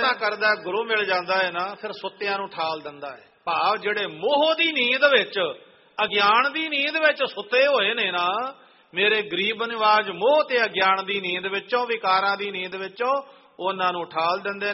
ਸੋਹਣਾ ਕਰਦਾ, ਗੁਰੂ ਮਿਲ ਜਾਂਦਾ ਹੈ ਨਾ, ਫਿਰ ਸੁੱਤਿਆਂ ਨੂੰ ਠਾਲ ਦਿੰਦਾ ਹੈ। ਭਾਵ ਜਿਹੜੇ ਮੋਹ ਦੀ ਨੀਂਦ ਵਿੱਚ, ਅਗਿਆਨ ਦੀ ਨੀਂਦ ਵਿੱਚ ਸੁੱਤੇ ਹੋਏ ਨੇ ਨਾ, ਮੇਰੇ ਗਰੀਬ ਨਿਵਾਜ ਮੋਹ ਤੇ ਅਗਿਆਨ ਦੀ ਨੀਂਦ ਵਿੱਚੋਂ, ਵਿਕਾਰਾਂ ਦੀ ਨੀਂਦ ਵਿੱਚੋਂ ਉਹਨਾਂ ਨੂੰ ਠਾਲ ਦਿੰਦੇ